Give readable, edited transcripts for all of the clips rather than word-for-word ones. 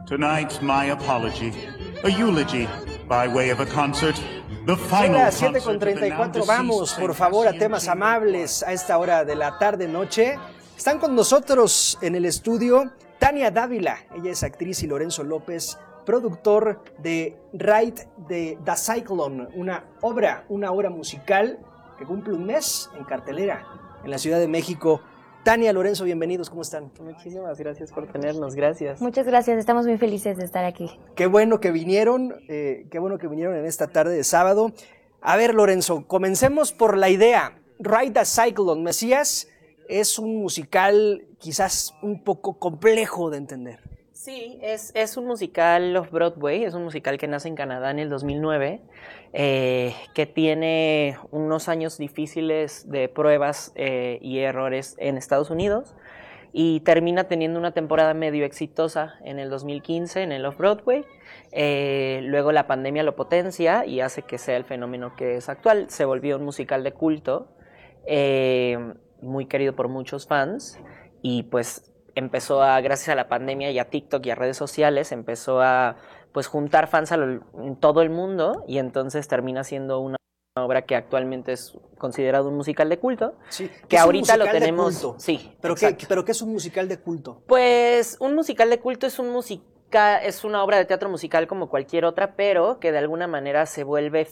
Tonight's my apology, a eulogy by way of a concert. The Son final las concert of the 7:34, now vamos deceased por Saint favor a Cassian temas Chamber amables Choir. a esta hora de la tarde-noche. Están con nosotros en el estudio Tania Dávila, ella es actriz, y Lorenzo López, productor de Ride de The Cyclone, una obra musical que cumple un mes en cartelera en la Ciudad de México. Tania, Lorenzo, bienvenidos, ¿cómo están? Muchísimas gracias por tenernos, gracias. Muchas gracias, estamos muy felices de estar aquí. Qué bueno que vinieron en esta tarde de sábado. A ver, Lorenzo, comencemos por la idea. Ride the Cyclone, Mesías, es un musical quizás un poco complejo de entender. Sí, es un musical off-Broadway, es un musical que nace en Canadá en el 2009, que tiene unos años difíciles de pruebas y errores en Estados Unidos, y termina teniendo una temporada medio exitosa en el 2015 en el off-Broadway. Luego la pandemia lo potencia y hace que sea el fenómeno que es actual. Se volvió un musical de culto, muy querido por muchos fans, y pues empezó gracias a la pandemia y a TikTok y a redes sociales, empezó a pues juntar fans en todo el mundo, y entonces termina siendo una obra que actualmente es considerado un musical de culto, Sí, que es un ahorita lo musical de tenemos. culto. Sí, ¿Pero exacto. qué es un musical de culto? Pues un musical de culto es es una obra de teatro musical como cualquier otra, pero que de alguna manera se vuelve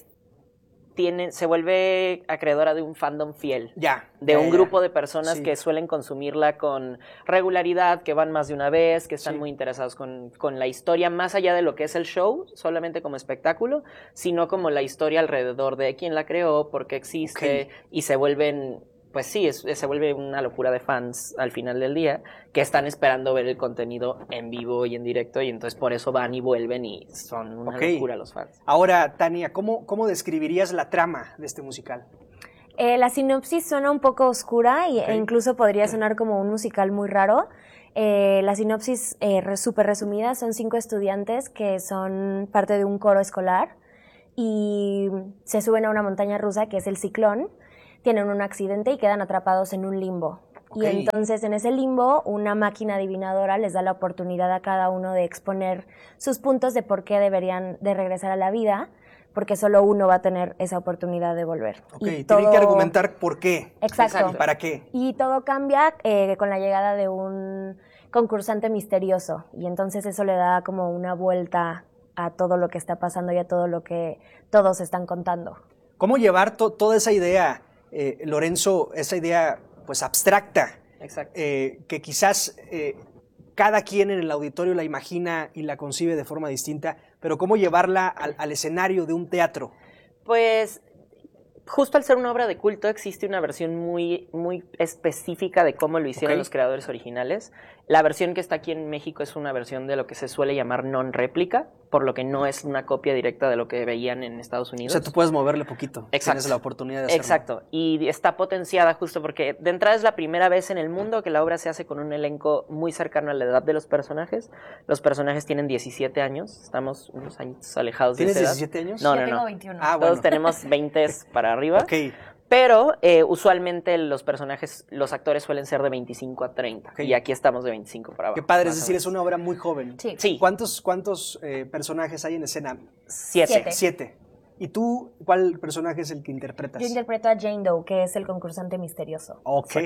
acreedora de un fandom fiel. De un grupo de personas que suelen consumirla con regularidad, que van más de una vez, que están muy interesados con la historia, más allá de lo que es el show, solamente como espectáculo, sino como la historia alrededor de quién la creó, por qué existe, y se vuelven... Pues sí, se vuelve una locura de fans al final del día, que están esperando ver el contenido en vivo y en directo, y entonces por eso van y vuelven y son una locura los fans. Ahora, Tania, ¿cómo describirías la trama de este musical? La sinopsis suena un poco oscura e incluso podría sonar como un musical muy raro. La sinopsis súper resumida: son 5 estudiantes que son parte de un coro escolar y se suben a una montaña rusa que es el Ciclón. Tienen un accidente y quedan atrapados en un limbo. Y entonces en ese limbo una máquina adivinadora les da la oportunidad a cada uno de exponer sus puntos de por qué deberían de regresar a la vida, porque solo uno va a tener esa oportunidad de volver. Y tienen que argumentar por qué. Exacto. ¿Para qué? Y todo cambia con la llegada de un concursante misterioso, y entonces eso le da como una vuelta a todo lo que está pasando y a todo lo que todos están contando. ¿Cómo llevar toda esa idea, Lorenzo, esa idea pues abstracta, que quizás cada quien en el auditorio la imagina y la concibe de forma distinta, pero cómo llevarla al escenario de un teatro? Pues justo al ser una obra de culto existe una versión muy, muy específica de cómo lo hicieron los creadores originales. La versión que está aquí en México es una versión de lo que se suele llamar non-réplica, por lo que no es una copia directa de lo que veían en Estados Unidos. O sea, tú puedes moverle poquito. Exacto. Tienes la oportunidad de hacerlo. Exacto. Y está potenciada justo porque de entrada es la primera vez en el mundo que la obra se hace con un elenco muy cercano a la edad de los personajes. Los personajes tienen 17 años. Estamos unos años alejados de esa edad. ¿Tienes 17 años? No, Yo tengo 21. Todos tenemos 20 para arriba. Pero usualmente los actores suelen ser de 25 a 30. Y aquí estamos de 25 para abajo. Qué padre, es decir, es una obra muy joven. Sí. ¿Cuántos personajes hay en escena? 7. 7. ¿Y tú, cuál personaje es el que interpretas? Yo interpreto a Jane Doe, que es el concursante misterioso. Ok.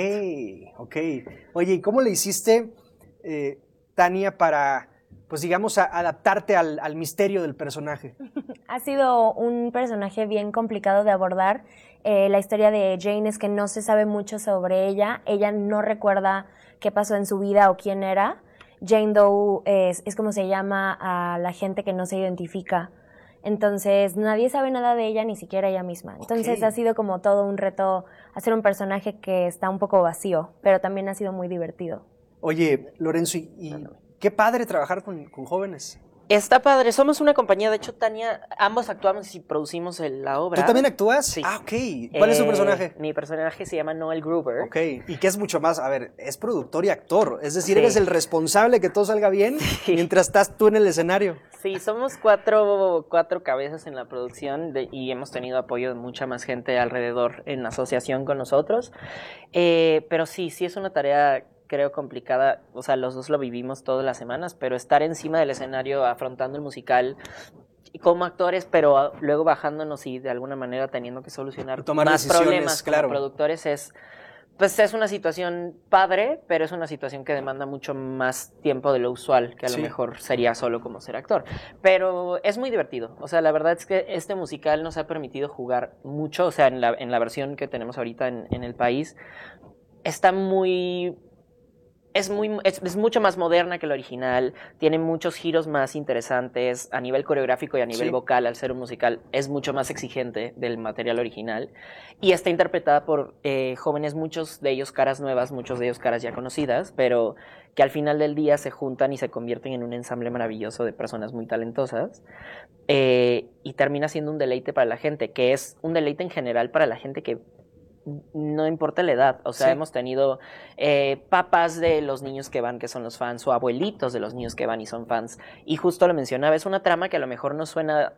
Oye, ¿y cómo le hiciste, Tania, para, pues digamos, adaptarte al misterio del personaje? Ha sido un personaje bien complicado de abordar. La historia de Jane es que no se sabe mucho sobre ella. Ella no recuerda qué pasó en su vida o quién era. Jane Doe es como se llama a la gente que no se identifica. Entonces nadie sabe nada de ella, ni siquiera ella misma. Entonces ha sido como todo un reto hacer un personaje que está un poco vacío, pero también ha sido muy divertido. Oye, Lorenzo, y qué padre trabajar con jóvenes. Está padre, somos una compañía, de hecho, Tania, ambos actuamos y producimos la obra. ¿Tú también actúas? Sí. Ah, ok. ¿Cuál es tu personaje? Mi personaje se llama Noel Gruber. Ok, y que es mucho más, a ver, es productor y actor, es decir, eres el responsable que todo salga bien mientras estás tú en el escenario. Sí, somos cuatro cabezas en la producción y hemos tenido apoyo de mucha más gente alrededor en asociación con nosotros, pero sí es una tarea creo, complicada. O sea, los dos lo vivimos todas las semanas, pero estar encima del escenario afrontando el musical como actores, pero luego bajándonos y de alguna manera teniendo que solucionar tomar más decisiones, problemas claro. como productores es una situación padre, pero es una situación que demanda mucho más tiempo de lo usual, que a lo mejor sería solo como ser actor. Pero es muy divertido. O sea, la verdad es que este musical nos ha permitido jugar mucho. O sea, en la versión que tenemos ahorita en el país, está muy... Es mucho más moderna que la original, tiene muchos giros más interesantes a nivel coreográfico y a nivel vocal. Al ser un musical es mucho más exigente del material original y está interpretada por jóvenes, muchos de ellos caras nuevas, muchos de ellos caras ya conocidas, pero que al final del día se juntan y se convierten en un ensamble maravilloso de personas muy talentosas, y termina siendo un deleite para la gente, que es un deleite en general para la gente que no importa la edad. O sea, hemos tenido papás de los niños que van, que son los fans, o abuelitos de los niños que van y son fans. Y justo lo mencionaba, es una trama que a lo mejor no suena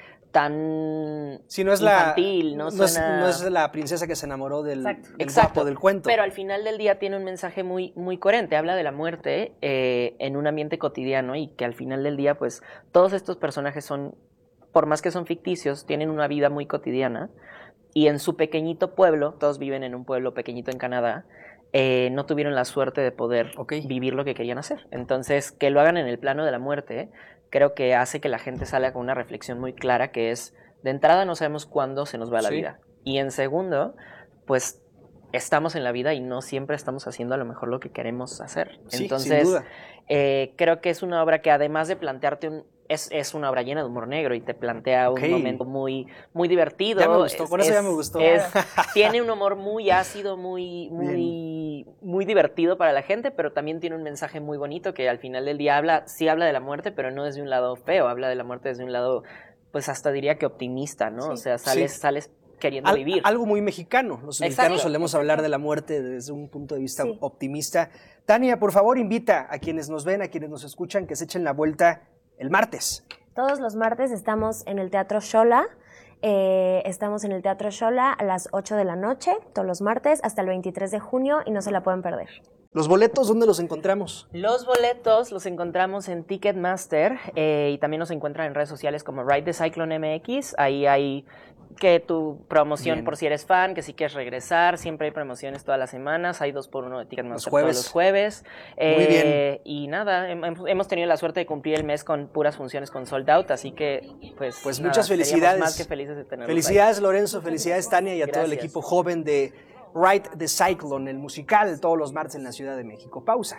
tan infantil. No es la princesa que se enamoró del guapo del cuento. Pero al final del día tiene un mensaje muy, muy coherente. Habla de la muerte en un ambiente cotidiano y que al final del día, pues, todos estos personajes son, por más que son ficticios, tienen una vida muy cotidiana. Y en su pequeñito pueblo, todos viven en un pueblo pequeñito en Canadá, no tuvieron la suerte de poder vivir lo que querían hacer. Entonces, que lo hagan en el plano de la muerte, creo que hace que la gente salga con una reflexión muy clara, que es, de entrada no sabemos cuándo se nos va la vida. Y en segundo, pues estamos en la vida y no siempre estamos haciendo a lo mejor lo que queremos hacer. Sí, entonces, sin duda. Creo que es una obra que además de plantearte es una obra llena de humor negro y te plantea un momento muy, muy divertido. Ya me gustó, con eso ya me gustó. Tiene un humor muy ácido, muy divertido para la gente, pero también tiene un mensaje muy bonito que al final del día habla de la muerte, pero no desde un lado feo, habla de la muerte desde un lado, pues hasta diría que optimista, ¿no? O sea, sales queriendo vivir. Algo muy mexicano. Los mexicanos solemos hablar de la muerte desde un punto de vista optimista. Tania, por favor, invita a quienes nos ven, a quienes nos escuchan, que se echen la vuelta el martes. Todos los martes estamos en el Teatro Xola. Estamos en el Teatro Xola a las 8 de la noche, todos los martes, hasta el 23 de junio y no se la pueden perder. ¿Los boletos dónde los encontramos? Los boletos los encontramos en Ticketmaster y también nos encuentran en redes sociales como Ride the Cyclone MX. Ahí hay que tu promoción por si eres fan, que si quieres regresar, siempre hay promociones todas las semanas, hay 2x1 de Ticketmaster todos los jueves. Muy bien. Y nada, hemos tenido la suerte de cumplir el mes con puras funciones con sold out, así que pues nada, muchas felicidades. Más que felices de tenerlos. Felicidades ahí. Lorenzo, felicidades Tania y a todo el equipo joven de Ride the Cyclone, el musical, todos los martes en la Ciudad de México. Pausa.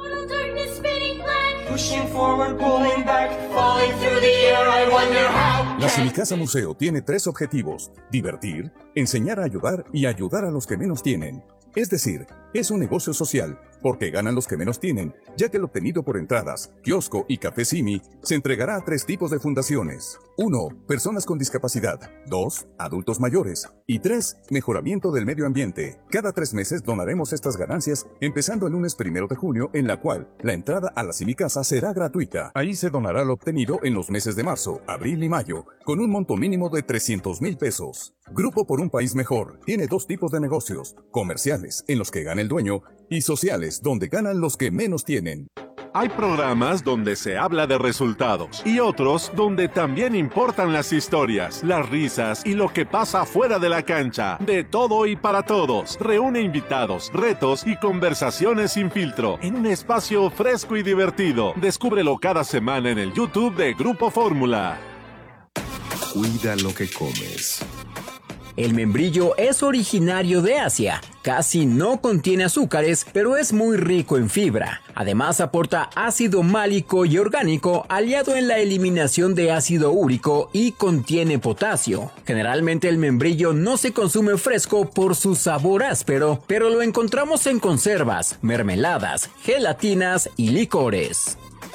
La Cinicasa Museo tiene 3 objetivos: divertir, enseñar a ayudar y ayudar a los que menos tienen. Es decir, es un negocio social, porque ganan los que menos tienen, ya que el obtenido por entradas, kiosco y café Simi se entregará a 3 tipos de fundaciones. 1. Personas con discapacidad. 2. Adultos mayores. Y 3. Mejoramiento del medio ambiente. Cada 3 meses donaremos estas ganancias, empezando el lunes 1 de junio, en la cual la entrada a la Cinicasa será gratuita. Ahí se donará lo obtenido en los meses de marzo, abril y mayo, con un monto mínimo de 300,000 pesos. Grupo por un País Mejor tiene 2 tipos de negocios: comerciales, en los que gana el dueño, y sociales, donde ganan los que menos tienen. Hay programas donde se habla de resultados y otros donde también importan las historias, las risas y lo que pasa fuera de la cancha. De todo y para todos. Reúne invitados, retos y conversaciones sin filtro en un espacio fresco y divertido. Descúbrelo cada semana en el YouTube de Grupo Fórmula. Cuida lo que comes. El membrillo es originario de Asia, casi no contiene azúcares, pero es muy rico en fibra. Además aporta ácido málico y orgánico aliado en la eliminación de ácido úrico y contiene potasio. Generalmente el membrillo no se consume fresco por su sabor áspero, pero lo encontramos en conservas, mermeladas, gelatinas y licores.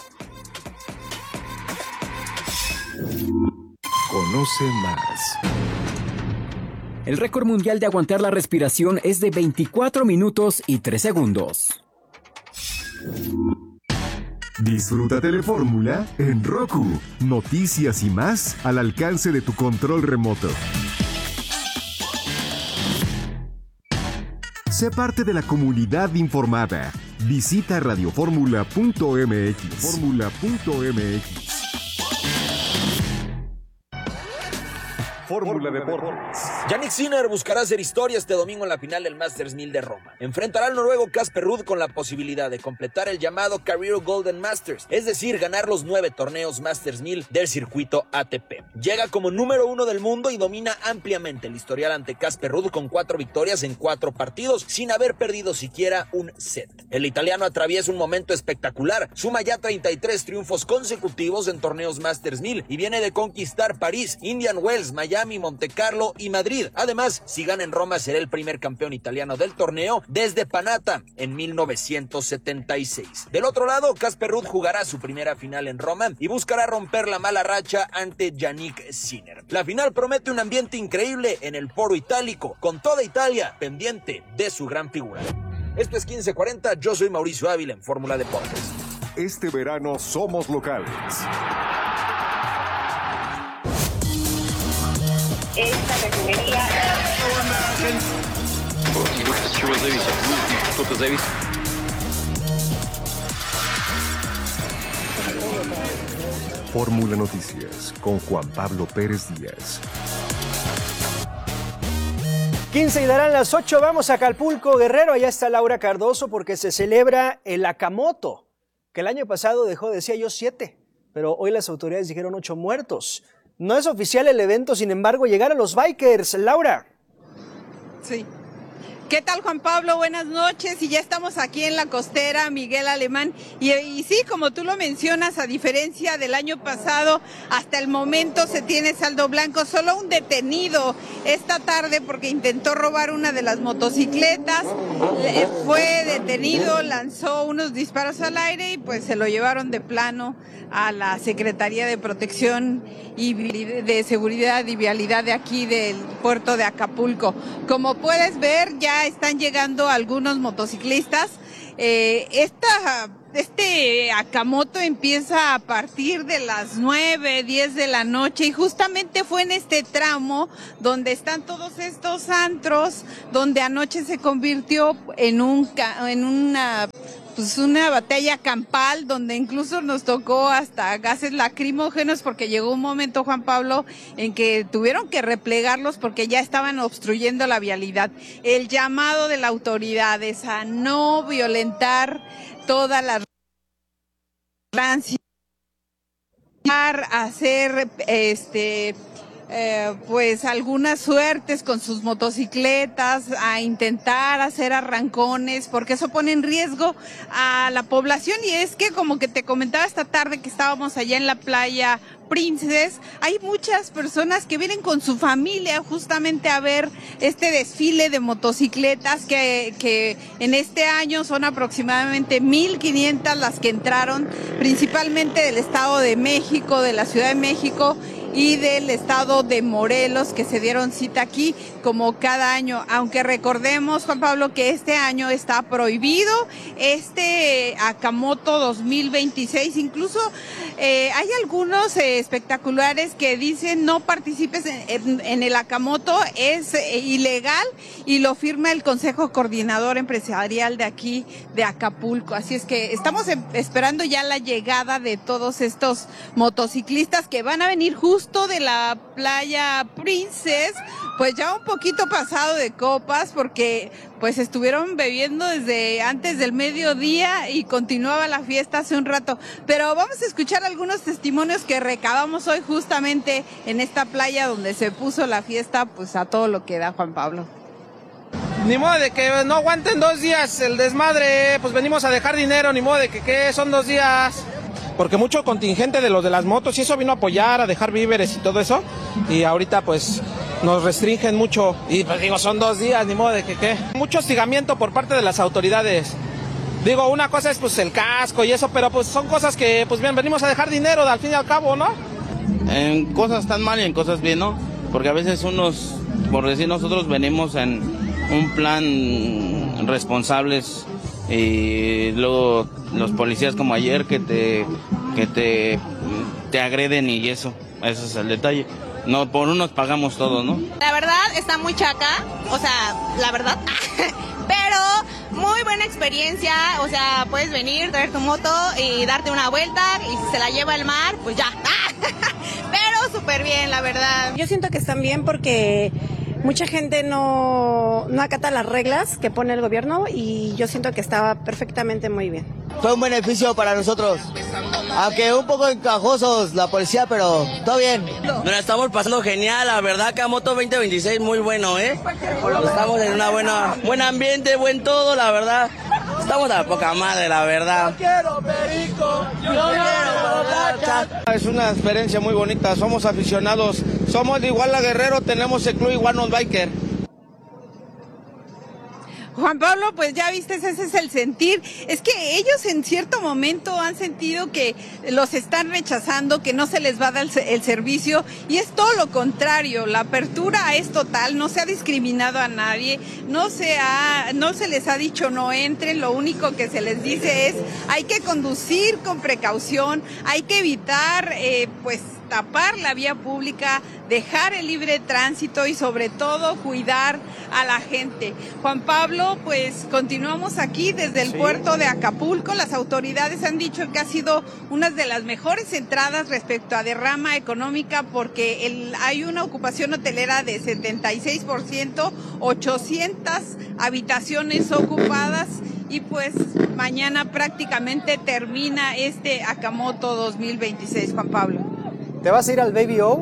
Conoce más. El récord mundial de aguantar la respiración es de 24 minutos y 3 segundos. Disfruta Telefórmula en Roku. Noticias y más al alcance de tu control remoto. Sé parte de la comunidad informada. Visita radioformula.mx. Fórmula Deportes. Jannik Sinner buscará hacer historia este domingo en la final del Masters 1000 de Roma. Enfrentará al noruego Casper Ruud con la posibilidad de completar el llamado Career Golden Masters, es decir, ganar los 9 torneos Masters 1000 del circuito ATP. Llega como número 1 del mundo y domina ampliamente el historial ante Casper Ruud con 4 victorias en 4 partidos, sin haber perdido siquiera un set. El italiano atraviesa un momento espectacular, suma ya 33 triunfos consecutivos en torneos Masters 1000 y viene de conquistar París, Indian Wells, Miami, Monte Carlo y Madrid. Además, si gana en Roma será el primer campeón italiano del torneo desde Panatta en 1976. Del otro lado, Casper Ruud jugará su primera final en Roma y buscará romper la mala racha ante Jannik Sinner. La final promete un ambiente increíble en el Foro Itálico, con toda Italia pendiente de su gran figura. Esto es 1540, yo soy Mauricio Ávila en Fórmula Deportes. Este verano somos locales. Esta refinería. Fórmula Noticias con Juan Pablo Pérez Díaz. 15 y darán las 8, vamos a Acapulco, Guerrero, allá está Laura Cardoso porque se celebra el Akamoto, que el año pasado dejó, decía yo, 7, pero hoy las autoridades dijeron 8 muertos. No es oficial el evento, sin embargo, llegaron los bikers. Laura. Sí. ¿Qué tal, Juan Pablo? Buenas noches. Y ya estamos aquí en la costera Miguel Alemán. Y sí, como tú lo mencionas, a diferencia del año pasado, hasta el momento se tiene saldo blanco. Solo un detenido esta tarde porque intentó robar una de las motocicletas. Fue detenido, lanzó unos disparos al aire y pues se lo llevaron de plano a la Secretaría de Protección y de Seguridad y Vialidad de aquí del puerto de Acapulco. Como puedes ver, ya están llegando algunos motociclistas. Este Akamoto empieza a partir de las 9, 10 de la noche y justamente fue en este tramo donde están todos estos antros, donde anoche se convirtió en una batalla campal, donde incluso nos tocó hasta gases lacrimógenos porque llegó un momento, Juan Pablo, en que tuvieron que replegarlos porque ya estaban obstruyendo la vialidad. El llamado de la autoridad es a no violentar todas las hacer pues algunas suertes con sus motocicletas, a intentar hacer arrancones, porque eso pone en riesgo a la población. Y es que, como que te comentaba esta tarde que estábamos allá en la playa Princess, hay muchas personas que vienen con su familia justamente a ver este desfile de motocicletas que en este año son aproximadamente 1,500 las que entraron, principalmente del Estado de México, de la Ciudad de México y del estado de Morelos, que se dieron cita aquí como cada año, aunque recordemos, Juan Pablo, que este año está prohibido este Akamoto 2026. Incluso hay algunos espectaculares que dicen no participes en el Akamoto, es ilegal, y lo firma el Consejo Coordinador Empresarial de aquí de Acapulco. Así es que estamos esperando ya la llegada de todos estos motociclistas que van a venir justo de la playa Princess, pues ya un poquito pasado de copas, porque pues estuvieron bebiendo desde antes del mediodía y continuaba la fiesta hace un rato. Pero vamos a escuchar algunos testimonios que recabamos hoy justamente en esta playa donde se puso la fiesta pues a todo lo que da, Juan Pablo. Ni modo de que no aguanten 2 días el desmadre, pues venimos a dejar dinero, ni modo de que son 2 días. Porque mucho contingente de los de las motos y eso vino a apoyar, a dejar víveres y todo eso, y ahorita pues nos restringen mucho, y pues digo, son 2 días, ni modo de que mucho hostigamiento por parte de las autoridades. Digo, una cosa es pues el casco y eso, pero pues son cosas que pues bien, venimos a dejar dinero al fin y al cabo, ¿no? En cosas están mal y en cosas bien, ¿no? Porque a veces unos, por decir, nosotros venimos en un plan responsables y luego los policías como ayer que te agreden y eso es el detalle. no, por unos pagamos todo, ¿no? La verdad está muy chaca, o sea, la verdad, pero muy buena experiencia, o sea, puedes venir, traer tu moto y darte una vuelta y si se la lleva el mar, pues ya, pero súper bien, la verdad. Yo siento que están bien porque mucha gente no acata las reglas que pone el gobierno y yo siento que estaba perfectamente muy bien. Fue un beneficio para nosotros, aunque un poco encajosos la policía, pero todo bien. Nos la estamos pasando genial, la verdad que a Moto 2026 muy bueno, Estamos en una buen ambiente, buen todo, la verdad. Estamos a la poca madre, la verdad. Es una experiencia muy bonita, somos aficionados, somos de Iguala Guerrero, tenemos el club Iguanos Biker. Juan Pablo, pues ya viste, ese es el sentir. Es que ellos en cierto momento han sentido que los están rechazando, que no se les va a dar el servicio, y es todo lo contrario. La apertura es total, no se ha discriminado a nadie, no se les ha dicho no entren, lo único que se les dice es hay que conducir con precaución, hay que evitar tapar la vía pública, dejar el libre tránsito y sobre todo cuidar a la gente. Juan Pablo, pues continuamos aquí desde el puerto de Acapulco. Las autoridades han dicho que ha sido una de las mejores entradas respecto a derrama económica porque hay una ocupación hotelera de 76%, 800 habitaciones ocupadas y pues mañana prácticamente termina este Akamoto 2026, Juan Pablo. ¿Te vas a ir al Baby O?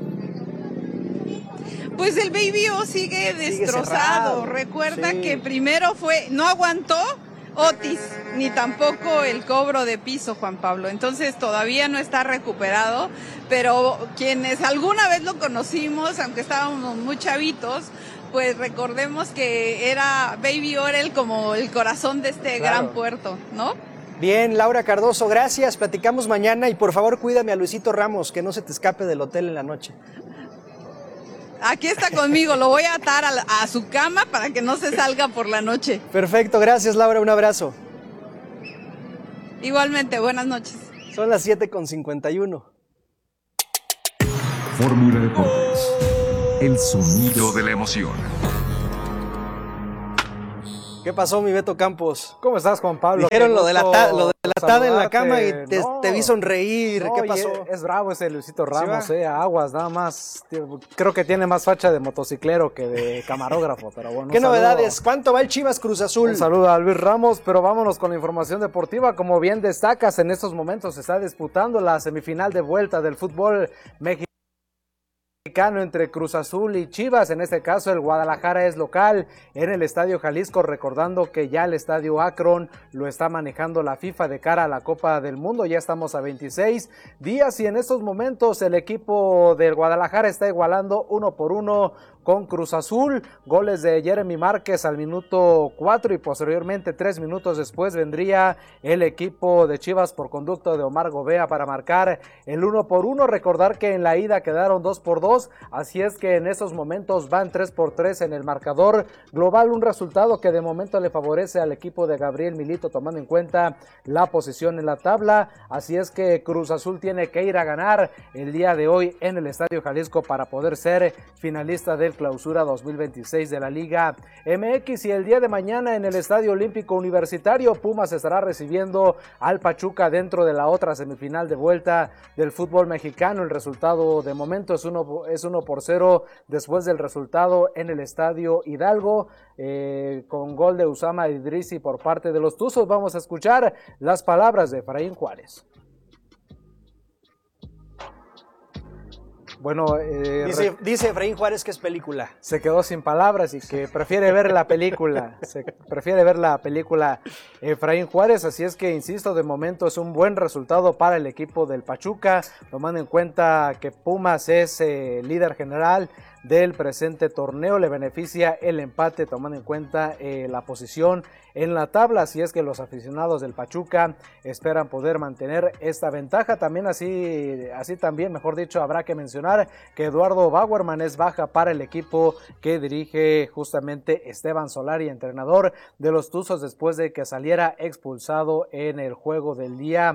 Pues el Baby O sigue destrozado. Recuerda que primero no aguantó Otis, ni tampoco el cobro de piso, Juan Pablo. Entonces todavía no está recuperado, pero quienes alguna vez lo conocimos, aunque estábamos muy chavitos, pues recordemos que Baby O era como el corazón de este gran puerto, ¿no? Bien, Laura Cardoso, gracias. Platicamos mañana y por favor cuídame a Luisito Ramos, que no se te escape del hotel en la noche. Aquí está conmigo, lo voy a atar a su cama para que no se salga por la noche. Perfecto, gracias Laura, un abrazo. Igualmente, buenas noches. Son las 7:51. Fórmula Deportes, el sonido de la emoción. ¿Qué pasó, mi Beto Campos? ¿Cómo estás, Juan Pablo? Dijeron lo de la tarde en la cama y te vi sonreír. ¿Qué pasó? Es bravo ese Luisito Ramos, aguas, nada más. Creo que tiene más facha de motociclero que de camarógrafo, pero bueno. ¿Qué novedades? ¿Cuánto va el Chivas Cruz Azul? Un saludo a Luis Ramos, pero vámonos con la información deportiva. Como bien destacas, en estos momentos se está disputando la semifinal de vuelta del fútbol mexicano entre Cruz Azul y Chivas. En este caso el Guadalajara es local en el Estadio Jalisco, recordando que ya el Estadio Akron lo está manejando la FIFA de cara a la Copa del Mundo. Ya estamos a 26 días y en estos momentos el equipo del Guadalajara está igualando 1-1 con Cruz Azul. Goles de Jeremy Márquez al minuto 4 y posteriormente 3 minutos después vendría el equipo de Chivas por conducto de Omar Gobea para marcar el 1-1. Recordar que en la ida quedaron 2-2, así es que en estos momentos van 3-3 en el marcador global, un resultado que de momento le favorece al equipo de Gabriel Milito tomando en cuenta la posición en la tabla. Así es que Cruz Azul tiene que ir a ganar el día de hoy en el Estadio Jalisco para poder ser finalista del Clausura 2026 de la Liga MX. Y el día de mañana en el Estadio Olímpico Universitario, Pumas estará recibiendo al Pachuca dentro de la otra semifinal de vuelta del fútbol mexicano. El resultado de momento es 1-0 después del resultado en el Estadio Hidalgo, con gol de Usama Idrisi por parte de los Tuzos. Vamos a escuchar las palabras de Efraín Juárez. Bueno, dice Efraín Juárez que es película. Se quedó sin palabras y que prefiere ver la película. Efraín Juárez, así es que insisto, de momento es un buen resultado para el equipo del Pachuca, tomando en cuenta que Pumas es líder general del presente torneo. Le beneficia el empate tomando en cuenta la posición en la tabla, así es que los aficionados del Pachuca esperan poder mantener esta ventaja. También así también, mejor dicho, habrá que mencionar que Eduardo Bauerman es baja para el equipo que dirige justamente Esteban Solari, entrenador de los Tuzos, después de que saliera expulsado en el juego del día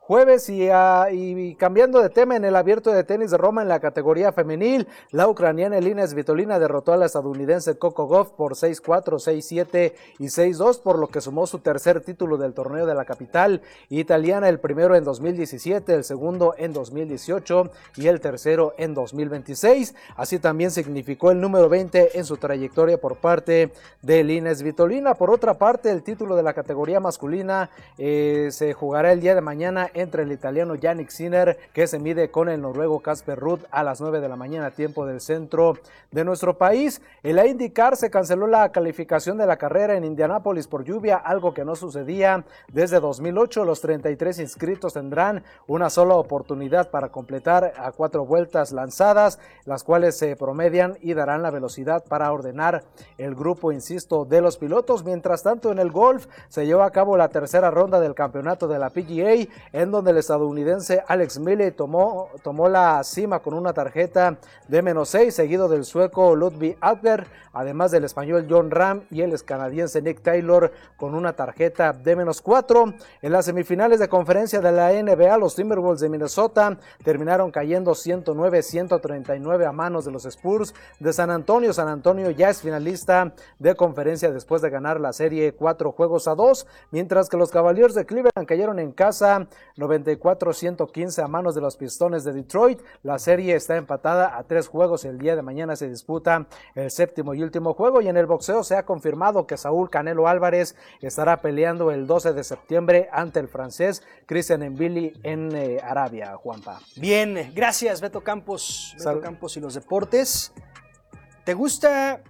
jueves. Y cambiando de tema, en el Abierto de Tenis de Roma en la categoría femenil, la ucraniana Elina Svitolina derrotó a la estadounidense Coco Gauff por 6-4, 6-7 y 6-2, por lo que sumó su tercer título del torneo de la capital italiana, el primero en 2017, el segundo en 2018 y el tercero en 2026. Así también significó el número 20 en su trayectoria por parte de Elina Svitolina. Por otra parte, el título de la categoría masculina se jugará el día de mañana entre el italiano Jannik Sinner, que se mide con el noruego Casper Ruud a las 9 de la mañana, tiempo del centro de nuestro país. En la IndyCar se canceló la calificación de la carrera en Indianápolis por lluvia, algo que no sucedía desde 2008. Los 33 inscritos tendrán una sola oportunidad para completar a 4 vueltas lanzadas, las cuales se promedian y darán la velocidad para ordenar el grupo, insisto, de los pilotos. Mientras tanto, en el golf se llevó a cabo la tercera ronda del campeonato de la PGA, en donde el estadounidense Alex Mille tomó la cima con una tarjeta de -6, seguido del sueco Ludvig Alberg, además del español John Ram y el canadiense Nick Taylor con una tarjeta de -4. En las semifinales de conferencia de la NBA, los Timberwolves de Minnesota terminaron cayendo 109-139 a manos de los Spurs de San Antonio. San Antonio ya es finalista de conferencia después de ganar la serie 4-2, mientras que los Cavaliers de Cleveland cayeron en casa 94-115 a manos de los Pistones de Detroit. La serie está empatada a 3 juegos. El día de mañana se disputa el séptimo y último juego. Y en el boxeo se ha confirmado que Saúl Canelo Álvarez estará peleando el 12 de septiembre ante el francés Christian Mbili en Arabia, Juanpa. Bien, gracias Beto Campos. Beto Campos y los deportes. ¿Te gustan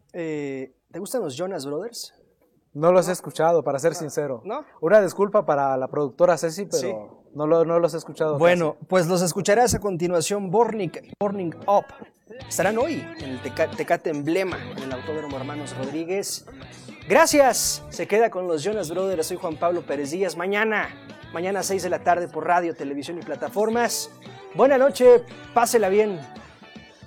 los Jonas Brothers? No los he escuchado, para ser sincero. ¿No? Una disculpa para la productora Ceci, pero Sí. no los he escuchado. Bueno, pues los escucharás a continuación. Burning Up. Estarán hoy en el Tecate Emblema, en el Autódromo Hermanos Rodríguez. Gracias. Se queda con los Jonas Brothers. Soy Juan Pablo Pérez Díaz. Mañana a 6 de la tarde por radio, televisión y plataformas. Buena noche, pásela bien.